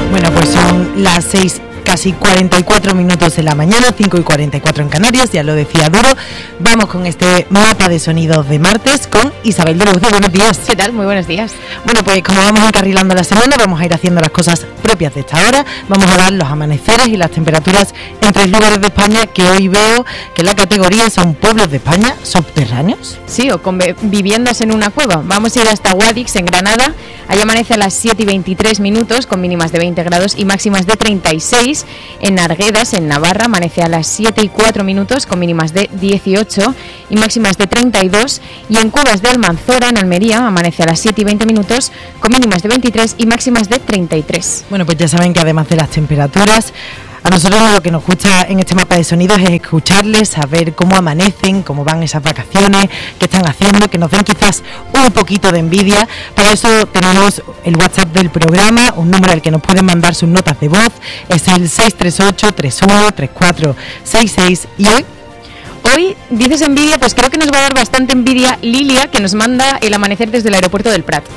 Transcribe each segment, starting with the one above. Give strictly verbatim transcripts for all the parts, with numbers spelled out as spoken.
Bueno, pues son las seis, casi cuarenta y cuatro minutos de la mañana, cinco y cuarenta y cuatro en Canarias, ya lo decía Duro. Vamos con este mapa de sonidos de martes con Isabel de Luz. Buenos días. ¿Qué tal? Muy buenos días. Bueno, pues como vamos encarrilando la semana, vamos a ir haciendo las cosas propias de esta hora. Vamos a dar los amaneceres y las temperaturas en tres lugares de España que hoy veo que la categoría son pueblos de España subterráneos. Sí, o con viviendas en una cueva. Vamos a ir hasta Guadix, en Granada. Allí amanece a las siete y veintitrés minutos con mínimas de veinte grados y máximas de treinta y seis. En Arguedas, en Navarra, amanece a las siete y cuatro minutos con mínimas de dieciocho y máximas de treinta y dos. Y en Cuevas de Almanzora, en Almería, amanece a las siete y veinte minutos con mínimas de veintitrés y máximas de treinta y tres. Bueno, pues ya saben que además de las temperaturas, a nosotros lo que nos gusta en este mapa de sonidos es escucharles, saber cómo amanecen, cómo van esas vacaciones, qué están haciendo, que nos den quizás un poquito de envidia. Para eso tenemos el WhatsApp del programa, un número al que nos pueden mandar sus notas de voz, es el seis tres ocho, tres uno, tres cuatro seis seis. Y hoy... Hoy, dices envidia, pues creo que nos va a dar bastante envidia Lilia, que nos manda el amanecer desde el aeropuerto del Prat.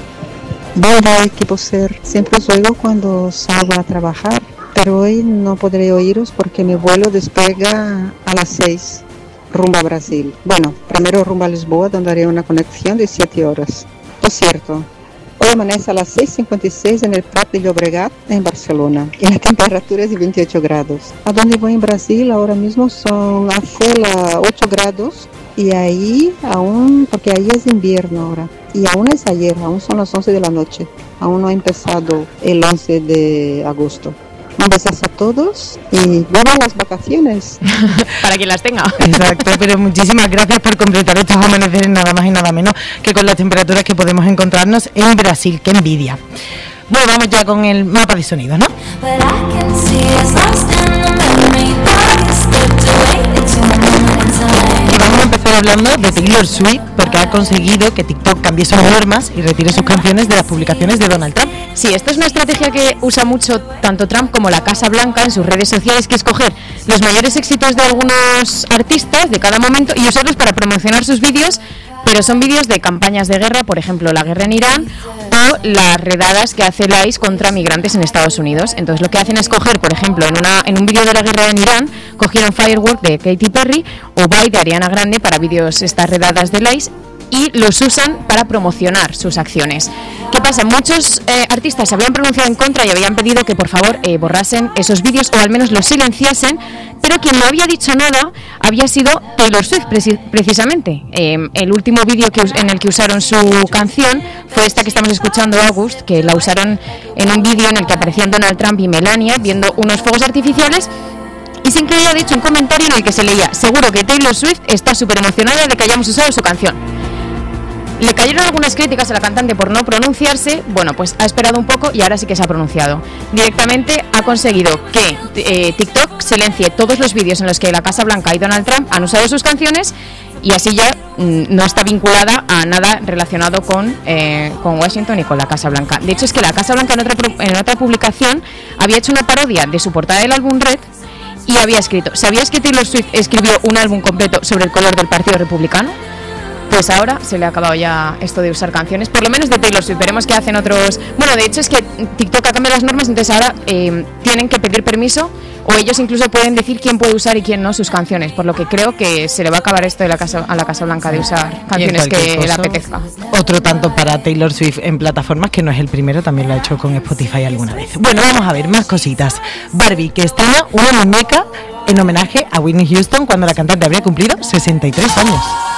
Hola, equipo SER. Siempre os oigo cuando salgo a trabajar, pero hoy no podré oíros porque mi vuelo despega a las seis, rumbo a Brasil. Bueno, primero rumbo a Lisboa, donde haré una conexión de siete horas. Por cierto, hoy amanece a las seis cincuenta y seis en el Prat de Llobregat, en Barcelona, y la temperatura es de veintiocho grados. A donde voy en Brasil ahora mismo son hace las ocho grados, y ahí aún, porque ahí es invierno ahora, y aún es ayer, aún son las once de la noche, aún no ha empezado el once de agosto. Un besazo a todos y vivan las vacaciones. Para quien las tenga. Exacto, pero muchísimas gracias por completar estos amaneceres, nada más y nada menos que con las temperaturas que podemos encontrarnos en Brasil. ¡Qué envidia! Bueno, vamos ya con el mapa de sonidos, ¿no? Y vamos a empezar hablando de Taylor Swift, porque ha conseguido que TikTok cambie sus normas y retire sus canciones de las publicaciones de Donald Trump. Sí, esto es una estrategia que usa mucho tanto Trump como la Casa Blanca en sus redes sociales, que es coger los mayores éxitos de algunos artistas de cada momento y usarlos para promocionar sus vídeos, pero son vídeos de campañas de guerra, por ejemplo, la guerra en Irán o las redadas que hace el I C E contra migrantes en Estados Unidos. Entonces lo que hacen es coger, por ejemplo, en, una, en un vídeo de la guerra en Irán, cogieron Firework de Katy Perry o Bye de Ariana Grande para vídeos, estas redadas del I C E, y los usan para promocionar sus acciones. ¿Qué pasa? Muchos eh, artistas se habían pronunciado en contra y habían pedido que por favor eh, borrasen esos vídeos o al menos los silenciasen, pero quien no había dicho nada había sido Taylor Swift, preci- precisamente. Eh, el último vídeo que, en el que usaron su canción fue esta que estamos escuchando, August, que la usaron en un vídeo en el que aparecían Donald Trump y Melania viendo unos fuegos artificiales, y sin que haya dicho un comentario en el que se leía: seguro que Taylor Swift está súper emocionada de que hayamos usado su canción. Le cayeron algunas críticas a la cantante por no pronunciarse. Bueno, pues ha esperado un poco y ahora sí que se ha pronunciado. Directamente ha conseguido que eh, TikTok silencie todos los vídeos en los que la Casa Blanca y Donald Trump han usado sus canciones, y así ya mm, no está vinculada a nada relacionado con, eh, con Washington y con la Casa Blanca. De hecho, es que la Casa Blanca en otra, en otra publicación había hecho una parodia de su portada del álbum Red y había escrito: ¿sabías que Taylor Swift escribió un álbum completo sobre el color del Partido Republicano? Pues ahora se le ha acabado ya esto de usar canciones, por lo menos de Taylor Swift. Veremos qué hacen otros. Bueno, de hecho es que TikTok ha cambiado las normas, entonces ahora eh, tienen que pedir permiso, o ellos incluso pueden decir quién puede usar y quién no sus canciones, por lo que creo que se le va a acabar esto de la casa, a la Casa Blanca de usar canciones que le apetezca. Otro tanto para Taylor Swift en plataformas, que no es el primero, también lo ha hecho con Spotify alguna vez. Bueno, vamos a ver más cositas. Barbie, que estrena una muñeca en homenaje a Whitney Houston cuando la cantante habría cumplido sesenta y tres años.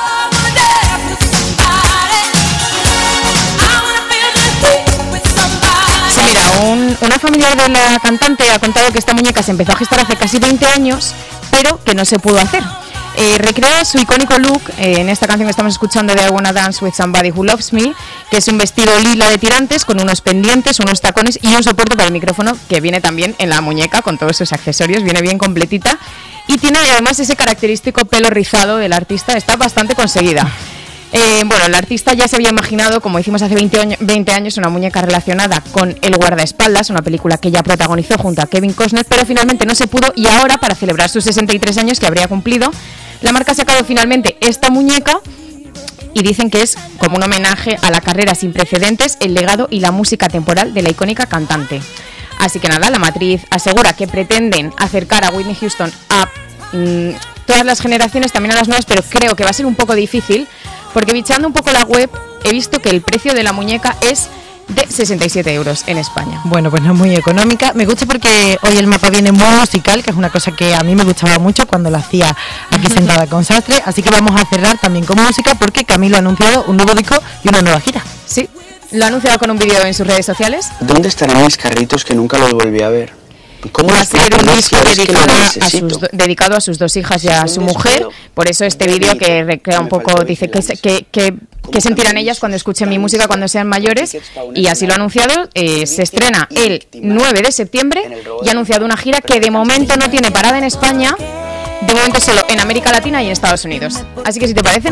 Un, una familiar de la cantante ha contado que esta muñeca se empezó a gestar hace casi veinte años, pero que no se pudo hacer. Eh, recrea su icónico look eh, en esta canción que estamos escuchando de I Wanna Dance With Somebody Who Loves Me, que es un vestido lila de tirantes con unos pendientes, unos tacones y un soporte para el micrófono, que viene también en la muñeca con todos sus accesorios, viene bien completita, y tiene además ese característico pelo rizado del artista. Está bastante conseguida. Eh, bueno, el artista ya se había imaginado, como hicimos hace veinte años, una muñeca relacionada con El guardaespaldas, una película que ella protagonizó junto a Kevin Costner, pero finalmente no se pudo, y ahora, para celebrar sus sesenta y tres años que habría cumplido, la marca ha sacado finalmente esta muñeca, y dicen que es como un homenaje a la carrera sin precedentes, el legado y la música temporal de la icónica cantante. Así que nada, la matriz asegura que pretenden acercar a Whitney Houston a mmm, todas las generaciones, también a las nuevas, pero creo que va a ser un poco difícil, porque bichando un poco la web he visto que el precio de la muñeca es de sesenta y siete euros en España. Bueno, pues no es muy económica. Me gusta porque hoy el mapa viene muy musical, que es una cosa que a mí me gustaba mucho cuando lo hacía aquí sentada con Sastre, así que vamos a cerrar también con música porque Camilo ha anunciado un nuevo disco y una nueva gira. Sí, lo ha anunciado con un vídeo en sus redes sociales. ¿Dónde estarán mis carritos que nunca los volví a ver? ¿Cómo va a ser un disco dedicado a, a sus do, dedicado a sus dos hijas y a su mujer? Por eso este vídeo que recrea un poco, dice que, que, que, que sentirán ellas cuando escuchen mi música cuando sean mayores, y así lo ha anunciado. Eh, se estrena el nueve de septiembre y ha anunciado una gira que de momento no tiene parada en España, de momento solo en América Latina y en Estados Unidos. Así que si te parece,